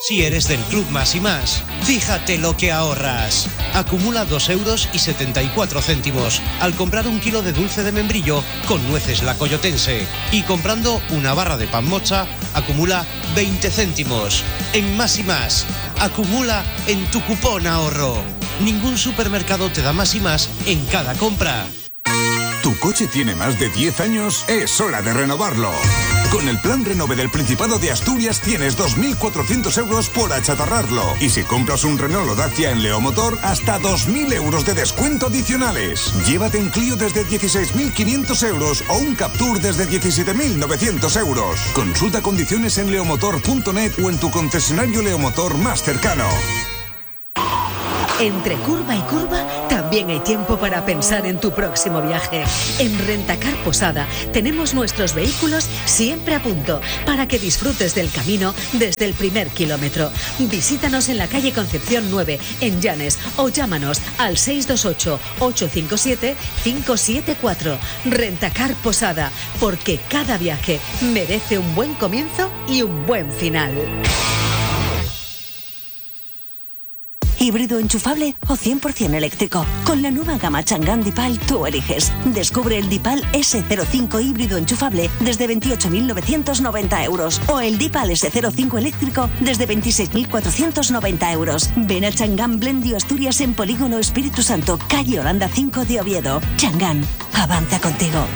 Si eres del Club Más y Más, fíjate lo que ahorras. Acumula 2,74 € al comprar 1 kilo de dulce de membrillo con nueces La Coyotense. Y comprando una barra de pan mocha, acumula 20 céntimos. En Más y Más, acumula en tu cupón ahorro. Ningún supermercado te da más y más en cada compra. ¿Tu coche tiene más de 10 años? Es hora de renovarlo. Con el Plan Renove del Principado de Asturias tienes 2.400 € por achatarrarlo. Y si compras un Renault o Dacia en Leomotor, hasta 2.000 € de descuento adicionales. Llévate un Clio desde 16.500 € o un Captur desde 17.900 €. Consulta condiciones en leomotor.net o en tu concesionario Leomotor más cercano. Entre curva y curva, también hay tiempo para pensar en tu próximo viaje. En Rentacar Posada tenemos nuestros vehículos siempre a punto para que disfrutes del camino desde el primer kilómetro. Visítanos en la calle Concepción 9, en Llanes, o llámanos al 628-857-574. Rentacar Posada, porque cada viaje merece un buen comienzo y un buen final. ¿Híbrido enchufable o 100% eléctrico? Con la nueva gama Chang'an Dipal tú eliges. Descubre el Dipal S05 híbrido enchufable desde 28.990 € o el Dipal S05 eléctrico desde 26.490 €. Ven a Chang'an Blendio Asturias en Polígono Espíritu Santo, calle Holanda 5 de Oviedo. Chang'an, avanza contigo.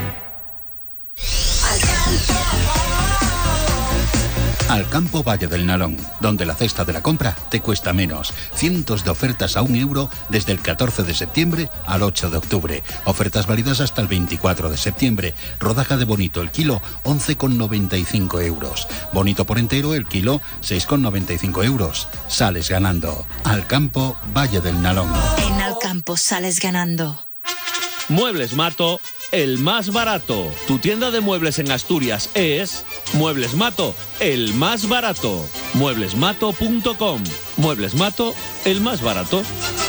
Alcampo Valle del Nalón, donde la cesta de la compra te cuesta menos. Cientos de ofertas a €1 desde el 14 de septiembre al 8 de octubre. Ofertas válidas hasta el 24 de septiembre. Rodaja de bonito el kilo, 11,95 €. Bonito por entero el kilo, 6,95 €. Sales ganando. Alcampo Valle del Nalón. En Alcampo sales ganando. Muebles Mato, el más barato. Tu tienda de muebles en Asturias es Muebles Mato, el más barato. Mueblesmato.com. Muebles Mato, el más barato.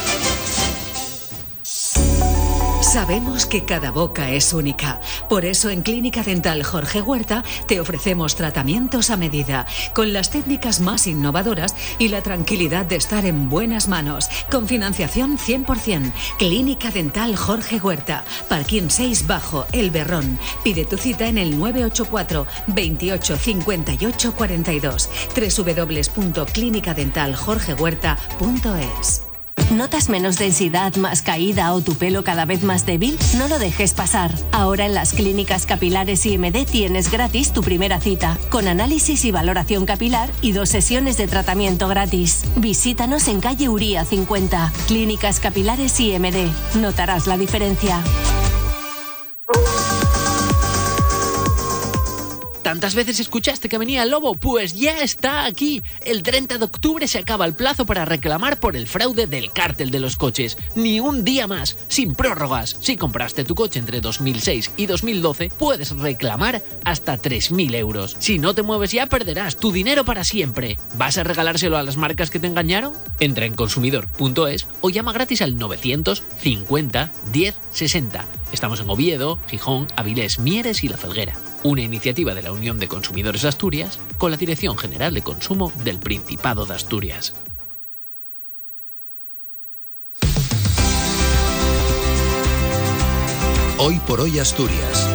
Sabemos que cada boca es única. Por eso en Clínica Dental Jorge Huerta te ofrecemos tratamientos a medida, con las técnicas más innovadoras y la tranquilidad de estar en buenas manos, con financiación 100%. Clínica Dental Jorge Huerta, Parking 6 Bajo, El Berrón. Pide tu cita en el 984 28 58 42. www.clinicadentaljorgehuerta.es. ¿Notas menos densidad, más caída o tu pelo cada vez más débil? No lo dejes pasar. Ahora en las clínicas capilares IMD tienes gratis tu primera cita, con análisis y valoración capilar y 2 sesiones de tratamiento gratis. Visítanos en calle Uría 50. Clínicas Capilares IMD. Notarás la diferencia. ¿Tantas veces escuchaste que venía el lobo? Pues ya está aquí. El 30 de octubre se acaba el plazo para reclamar por el fraude del cártel de los coches. Ni un día más, sin prórrogas. Si compraste tu coche entre 2006 y 2012, puedes reclamar hasta 3.000 €. Si no te mueves ya, perderás tu dinero para siempre. ¿Vas a regalárselo a las marcas que te engañaron? Entra en consumidor.es o llama gratis al 950 10 60. Estamos en Oviedo, Gijón, Avilés, Mieres y La Felguera. Una iniciativa de la Unión de Consumidores de Asturias con la Dirección General de Consumo del Principado de Asturias. Hoy por hoy Asturias.